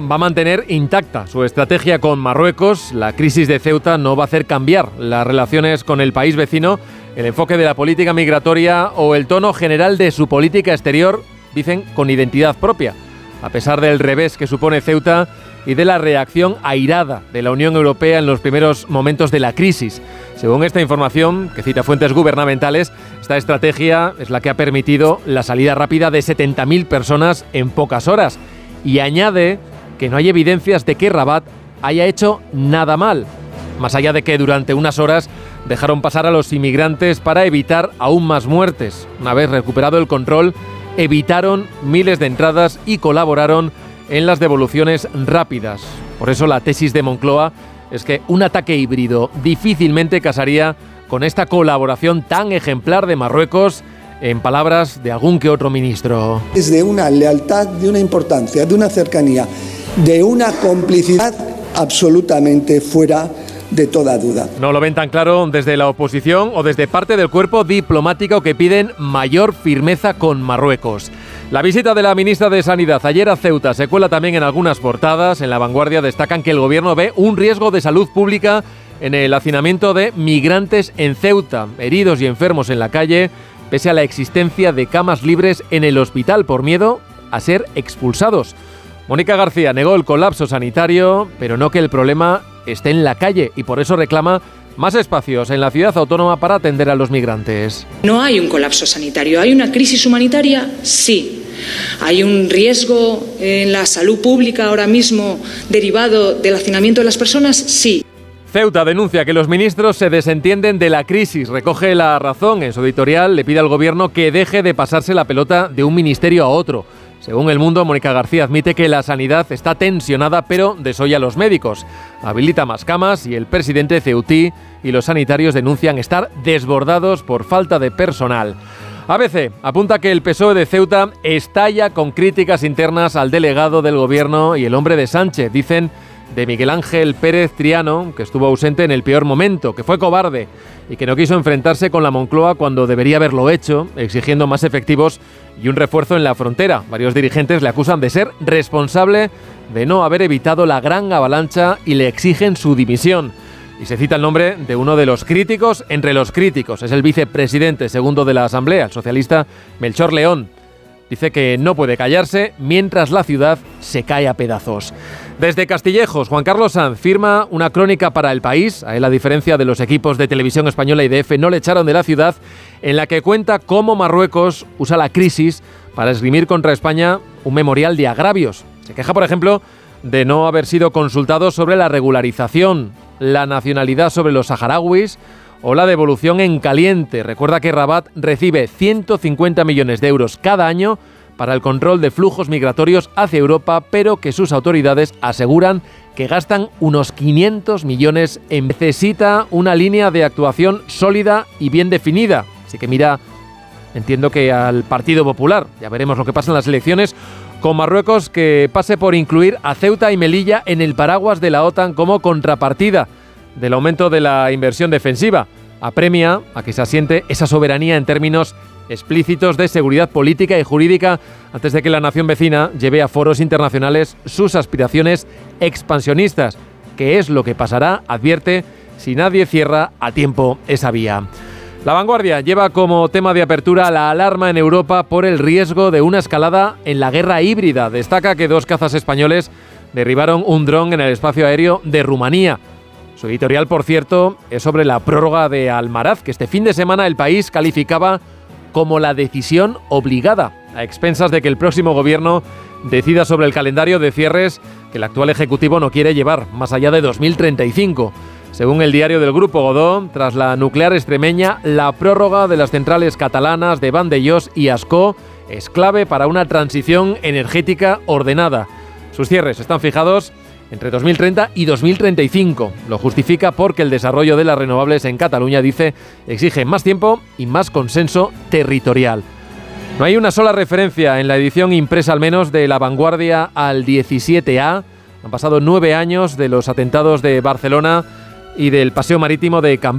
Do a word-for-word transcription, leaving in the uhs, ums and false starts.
va a mantener intacta su estrategia con Marruecos. La crisis de Ceuta no va a hacer cambiar las relaciones con el país vecino, el enfoque de la política migratoria o el tono general de su política exterior, dicen, con identidad propia. A pesar del revés que supone Ceuta y de la reacción airada de la Unión Europea en los primeros momentos de la crisis. Según esta información, que cita fuentes gubernamentales, esta estrategia es la que ha permitido la salida rápida de setenta mil personas en pocas horas. Y añade que no hay evidencias de que Rabat haya hecho nada mal, más allá de que durante unas horas dejaron pasar a los inmigrantes para evitar aún más muertes. Una vez recuperado el control, evitaron miles de entradas y colaboraron en las devoluciones rápidas. Por eso la tesis de Moncloa es que un ataque híbrido difícilmente casaría con esta colaboración tan ejemplar de Marruecos, en palabras de algún que otro ministro. Es de una lealtad, de una importancia, de una cercanía, de una complicidad absolutamente fuera de toda duda. No lo ven tan claro desde la oposición o desde parte del cuerpo diplomático, que piden mayor firmeza con Marruecos. La visita de la ministra de Sanidad ayer a Ceuta se cuela también en algunas portadas. En La Vanguardia destacan que el gobierno ve un riesgo de salud pública en el hacinamiento de migrantes en Ceuta, heridos y enfermos en la calle, pese a la existencia de camas libres en el hospital por miedo a ser expulsados. Mónica García negó el colapso sanitario, pero no que el problema esté en la calle, y por eso reclama más espacios en la ciudad autónoma para atender a los migrantes. No hay un colapso sanitario, ¿hay una crisis humanitaria? Sí. ¿Hay un riesgo en la salud pública ahora mismo derivado del hacinamiento de las personas? Sí. Ceuta denuncia que los ministros se desentienden de la crisis. Recoge La Razón en su editorial, le pide al gobierno que deje de pasarse la pelota de un ministerio a otro. Según El Mundo, Mónica García admite que la sanidad está tensionada, pero desoye a los médicos. Habilita más camas y el presidente ceutí y los sanitarios denuncian estar desbordados por falta de personal. A B C apunta que el P S O E de Ceuta estalla con críticas internas al delegado del gobierno y el hombre de Sánchez. Dicen de Miguel Ángel Pérez Triano, que estuvo ausente en el peor momento, que fue cobarde y que no quiso enfrentarse con la Moncloa cuando debería haberlo hecho, exigiendo más efectivos y un refuerzo en la frontera. Varios dirigentes le acusan de ser responsable de no haber evitado la gran avalancha y le exigen su dimisión. Y se cita el nombre de uno de los críticos entre los críticos. Es el vicepresidente segundo de la Asamblea, el socialista Melchor León. Dice que no puede callarse mientras la ciudad se cae a pedazos. Desde Castillejos, Juan Carlos Sanz firma una crónica para El País. A él, a diferencia de los equipos de Televisión Española y D F, no le echaron de la ciudad, en la que cuenta cómo Marruecos usa la crisis para esgrimir contra España un memorial de agravios. Se queja, por ejemplo, de no haber sido consultado sobre la regularización, la nacionalidad sobre los saharauis o la devolución en caliente. Recuerda que Rabat recibe ciento cincuenta millones de euros cada año para el control de flujos migratorios hacia Europa, pero que sus autoridades aseguran que gastan unos quinientos millones en... Necesita una línea de actuación sólida y bien definida. Así que mira, entiendo que al Partido Popular, ya veremos lo que pasa en las elecciones, con Marruecos, que pase por incluir a Ceuta y Melilla en el paraguas de la OTAN como contrapartida del aumento de la inversión defensiva. Apremia a que se asiente esa soberanía en términos explícitos de seguridad política y jurídica antes de que la nación vecina lleve a foros internacionales sus aspiraciones expansionistas, que es lo que pasará, advierte, si nadie cierra a tiempo esa vía. La Vanguardia lleva como tema de apertura la alarma en Europa por el riesgo de una escalada en la guerra híbrida. Destaca que dos cazas españoles derribaron un dron en el espacio aéreo de Rumanía. Su editorial, por cierto, es sobre la prórroga de Almaraz, que este fin de semana El País calificaba como la decisión obligada, a expensas de que el próximo gobierno decida sobre el calendario de cierres que el actual Ejecutivo no quiere llevar más allá de dos mil treinta y cinco. Según el diario del Grupo Godó, tras la nuclear extremeña, la prórroga de las centrales catalanas de Vandellós y Ascó es clave para una transición energética ordenada. Sus cierres están fijados entre dos mil treinta y dos mil treinta y cinco. Lo justifica porque el desarrollo de las renovables en Cataluña, dice, exige más tiempo y más consenso territorial. No hay una sola referencia en la edición impresa, al menos, de La Vanguardia al diecisiete A. Han pasado nueve años de los atentados de Barcelona y del paseo marítimo de Cambrils.